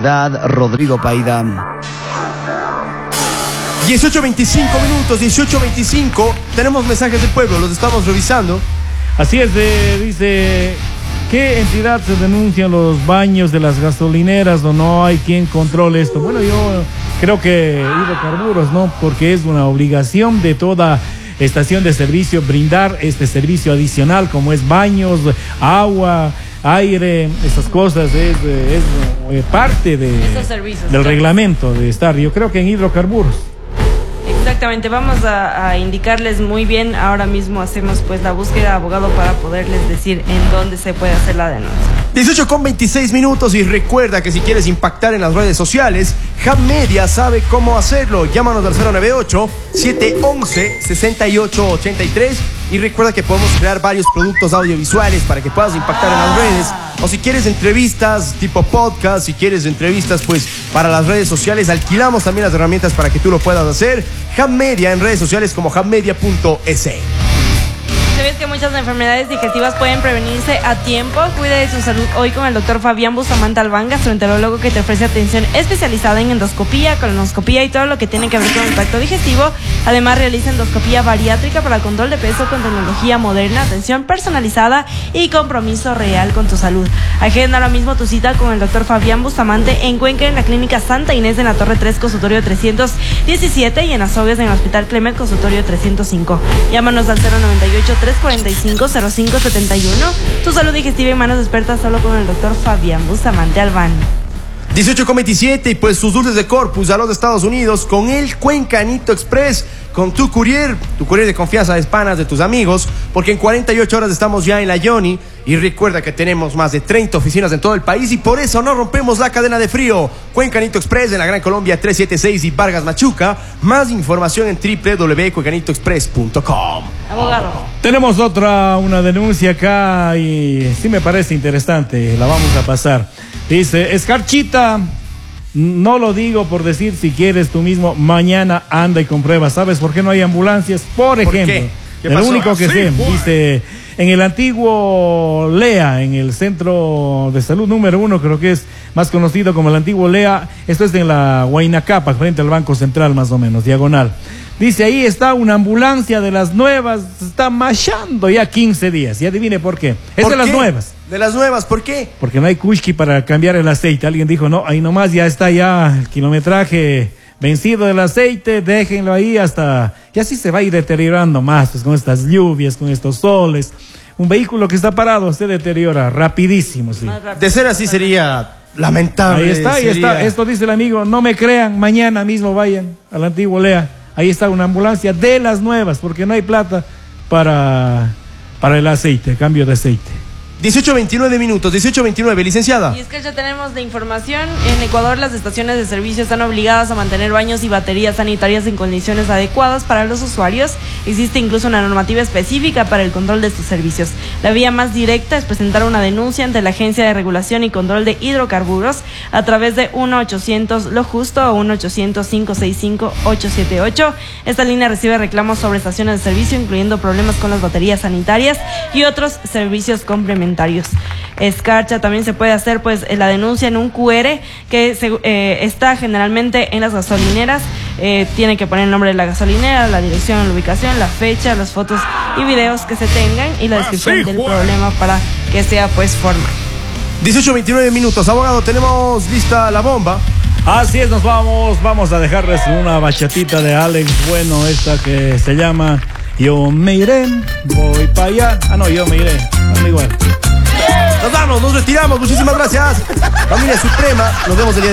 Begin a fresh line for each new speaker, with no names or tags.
Verdad, Rodrigo Paida.
18:25 minutos, 18:25. Tenemos mensajes del pueblo, los estamos revisando.
Así es, dice, ¿qué entidad se denuncian los baños de las gasolineras o no hay quien controle esto? Bueno, yo creo que Hidrocarburos, ¿no? Porque es una obligación de toda estación de servicio brindar este servicio adicional, como es baños, agua, aire, estas cosas, es parte de, del reglamento de estar, yo creo que en Hidrocarburos.
Exactamente, vamos a indicarles muy bien. Ahora mismo hacemos pues la búsqueda de abogado para poderles decir en dónde se puede hacer la denuncia.
18:26 minutos y recuerda que si quieres impactar en las redes sociales, Hub Media sabe cómo hacerlo. Llámanos al 098-711-6883 y recuerda que podemos crear varios productos audiovisuales para que puedas impactar en las redes. O si quieres entrevistas tipo podcast, si quieres entrevistas pues para las redes sociales, alquilamos también las herramientas para que tú lo puedas hacer. Hub Media en redes sociales como hubmedia.es.
¿Sabes que muchas enfermedades digestivas pueden prevenirse a tiempo? Cuide de su salud hoy con el doctor Fabián Bustamante Albán, gastroenterólogo que te ofrece atención especializada en endoscopía, colonoscopía y todo lo que tiene que ver con el tracto digestivo. Además realiza endoscopía bariátrica para el control de peso con tecnología moderna, atención personalizada y compromiso real con tu salud. Agenda ahora mismo tu cita con el doctor Fabián Bustamante en Cuenca, en la clínica Santa Inés, en la Torre 3, consultorio 317, y en Azogues, en el Hospital Clement, consultorio 305. Llámanos al 098-345-0571. Tu salud digestiva en manos expertas solo con el doctor Fabián Bustamante Albán.
18:27 y pues sus dulces de Corpus a los Estados Unidos con el Cuencanito Express, con tu courier de confianza de panas de tus amigos, porque en 48 horas estamos ya en la Johnny y recuerda que tenemos más de 30 oficinas en todo el país y por eso no rompemos la cadena de frío. Cuencanito Express en la Gran Colombia 376 y Vargas Machuca. Más información en www.cuencanitoexpress.com.
Abogado.
Tenemos una denuncia acá y sí me parece interesante, la vamos a pasar. Dice, Escarchita, no lo digo por decir, si quieres tú mismo, mañana anda y comprueba. ¿Sabes por qué no hay ambulancias? Por ejemplo, el único que sé, dice, en el antiguo LEA, en el Centro de Salud número 1, creo que es más conocido como el antiguo LEA, esto es en la Huayna Capa, frente al Banco Central más o menos, diagonal. Dice, ahí está una ambulancia de las nuevas, está machando ya 15 días. Y adivine por qué. Es de las nuevas.
De las nuevas, ¿por qué?
Porque no hay kushki para cambiar el aceite. Alguien dijo, no, ahí nomás ya está ya el kilometraje vencido del aceite, déjenlo ahí hasta... Y así se va a ir deteriorando más, pues, con estas lluvias, con estos soles. Un vehículo que está parado se deteriora rapidísimo, sí.
De ser así sería lamentable.
Ahí está. Esto dice el amigo, no me crean, mañana mismo vayan al antiguo LEA. Ahí está una ambulancia de las nuevas, porque no hay plata para el aceite, cambio de aceite.
18:29 minutos, 18:29, licenciada.
Y es que ya tenemos de información. En Ecuador las estaciones de servicio están obligadas a mantener baños y baterías sanitarias en condiciones adecuadas para los usuarios. Existe incluso una normativa específica para el control de estos servicios. La vía más directa es presentar una denuncia ante la Agencia de Regulación y Control de Hidrocarburos a través de 1-800 Lo Justo o 1-800-565-878. Esta línea recibe reclamos sobre estaciones de servicio, incluyendo problemas con las baterías sanitarias y otros servicios complementarios. Escarcha, también se puede hacer pues la denuncia en un QR que está generalmente en las gasolineras. Tiene que poner el nombre de la gasolinera, la dirección, la ubicación, la fecha, las fotos y videos que se tengan y la descripción del problema para que sea pues formal.
18:29 minutos, abogado, tenemos lista la bomba.
Así es, vamos a dejarles una bachatita de Alex Bueno, esta que se llama Yo me iré, voy para allá. No, yo me iré, anda igual.
Nos vamos, nos retiramos, muchísimas gracias. Familia Suprema, nos vemos el día de